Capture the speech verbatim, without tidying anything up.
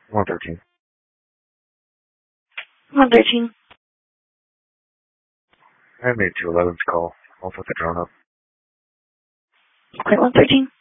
one thirteen. one thirteen. I made two eleven's call. I'll put the drone up. Okay, one thirteen.